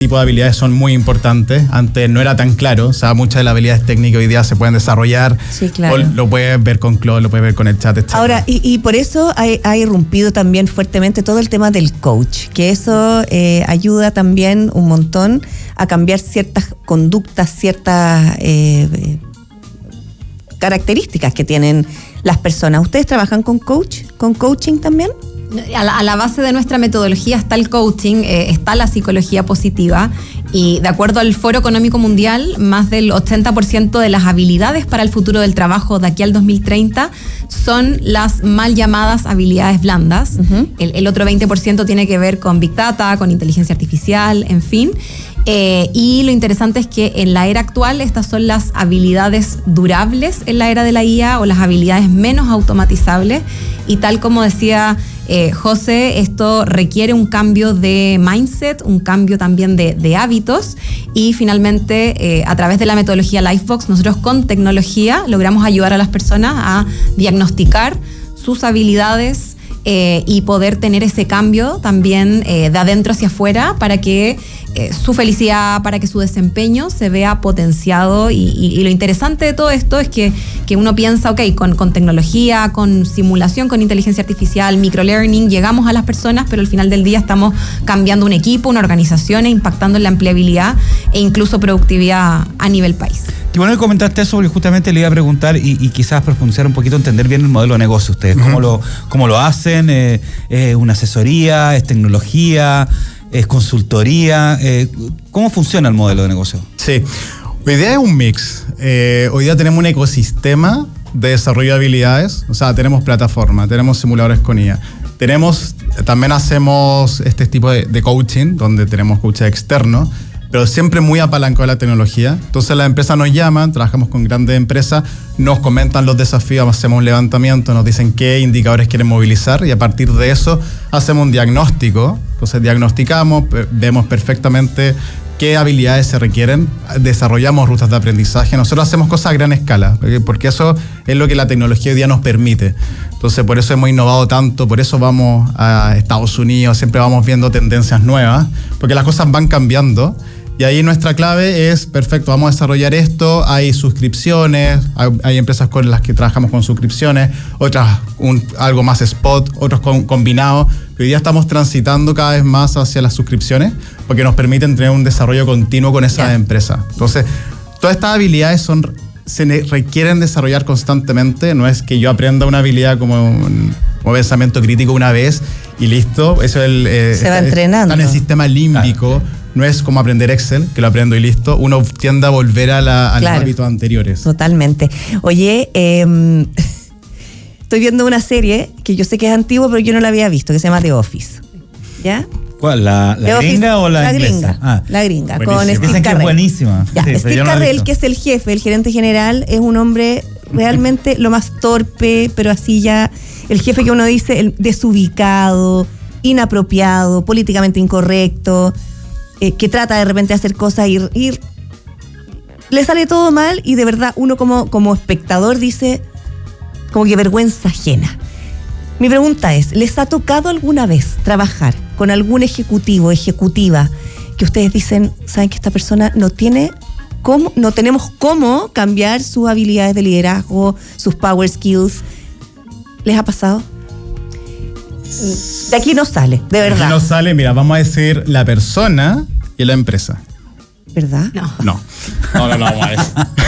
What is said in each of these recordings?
tipo de habilidades son muy importantes. Antes no era tan claro, o sea, muchas de las habilidades técnicas hoy día se pueden desarrollar. Sí, claro. O lo puedes ver con Claude, lo puedes ver con el chat, etc. Ahora, y por eso ha irrumpido también fuertemente todo el tema del coach, que eso ayuda también un montón a cambiar ciertas conductas, ciertas características que tienen las personas. ¿Ustedes trabajan con coaching también? A la base de nuestra metodología está el coaching, está la psicología positiva, y de acuerdo al Foro Económico Mundial, más del 80% de las habilidades para el futuro del trabajo de aquí al 2030 son las mal llamadas habilidades blandas. Uh-huh. El otro 20% tiene que ver con Big Data, con inteligencia artificial, en fin. Y lo interesante es que en la era actual estas son las habilidades durables en la era de la IA, o las habilidades menos automatizables, y tal como decía José, esto requiere un cambio de mindset, un cambio también de hábitos, y finalmente a través de la metodología Lifebox nosotros con tecnología logramos ayudar a las personas a diagnosticar sus habilidades y poder tener ese cambio también de adentro hacia afuera para que su felicidad, para que su desempeño se vea potenciado. Y lo interesante de todo esto es que uno piensa, ok, con tecnología, con simulación, con inteligencia artificial, microlearning, llegamos a las personas, pero al final del día estamos cambiando un equipo, una organización, e impactando en la empleabilidad e incluso productividad a nivel país. Qué bueno que comentaste eso, porque justamente le iba a preguntar y quizás profundizar un poquito, entender bien el modelo de negocio ustedes. Uh-huh. ¿Cómo lo hacen? ¿Una asesoría? ¿Es tecnología? ¿Es consultoría? ¿Cómo funciona el modelo de negocio? Sí, hoy día es un mix. Hoy día tenemos un ecosistema de desarrollo de habilidades. O sea, tenemos plataforma, tenemos simuladores con IA. También hacemos este tipo de coaching, donde tenemos coaches externos, pero siempre muy apalancado a la tecnología. Entonces las empresas nos llaman, trabajamos con grandes empresas, nos comentan los desafíos, hacemos un levantamiento, nos dicen qué indicadores quieren movilizar, y a partir de eso hacemos un diagnóstico. Entonces diagnosticamos, vemos perfectamente qué habilidades se requieren, desarrollamos rutas de aprendizaje. Nosotros hacemos cosas a gran escala, porque eso es lo que la tecnología hoy día nos permite. Entonces por eso hemos innovado tanto, por eso vamos a Estados Unidos, siempre vamos viendo tendencias nuevas, porque las cosas van cambiando. Y ahí nuestra clave es, perfecto, vamos a desarrollar esto, hay suscripciones, hay empresas con las que trabajamos con suscripciones, otras algo más spot, otros combinados. Hoy día estamos transitando cada vez más hacia las suscripciones, porque nos permiten tener un desarrollo continuo con esas empresas. Entonces, todas estas habilidades se requieren desarrollar constantemente. No es que yo aprenda una habilidad como pensamiento crítico una vez y listo. Eso se va entrenando. Está en el sistema límbico. Claro. No es como aprender Excel, que lo aprendo y listo. Uno tiende a volver a los hábitos anteriores. Totalmente. Oye, estoy viendo una serie que yo sé que es antigua, pero yo no la había visto, que se llama The Office. ¿Ya? ¿Cuál? ¿La gringa o la inglesa? La gringa, buenísima. con Steve Carell. Es buenísima. Ya, sí, Steve Carell, que es el jefe, el gerente general, es un hombre realmente lo más torpe, pero así ya, el jefe que uno dice, el desubicado, inapropiado, políticamente incorrecto, que trata de repente de hacer cosas y le sale todo mal, y de verdad uno como espectador dice, como que vergüenza ajena. Mi pregunta es, ¿les ha tocado alguna vez trabajar con algún ejecutivo, ejecutiva, que ustedes dicen, saben que esta persona no tenemos cómo cambiar sus habilidades de liderazgo, sus power skills? ¿Les ha pasado? De aquí no sale, de verdad. De aquí no sale, mira, vamos a decir la persona y la empresa. ¿Verdad? No, vamos a decir.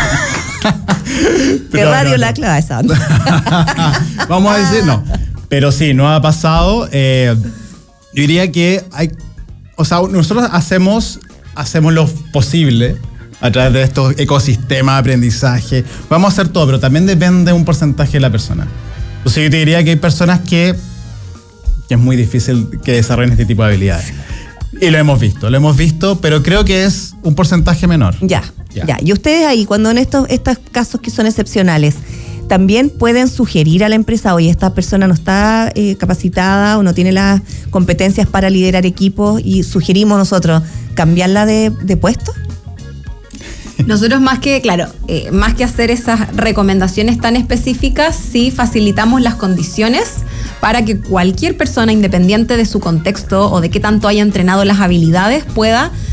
De radio la clave esa. Vamos a decir, no. Pero sí, no ha pasado. Yo diría que nosotros hacemos lo posible a través de estos ecosistemas de aprendizaje. Vamos a hacer todo, pero también depende de un porcentaje de la persona. Entonces yo te diría que hay personas que es muy difícil que desarrollen este tipo de habilidades. Y lo hemos visto, pero creo que es un porcentaje menor. Ya. Y ustedes ahí, cuando en estos casos que son excepcionales, también pueden sugerir a la empresa, oye, esta persona no está capacitada o no tiene las competencias para liderar equipos, y sugerimos nosotros cambiarla de puesto. Nosotros más que hacer esas recomendaciones tan específicas, sí facilitamos las condiciones para que cualquier persona, independiente de su contexto o de qué tanto haya entrenado las habilidades, pueda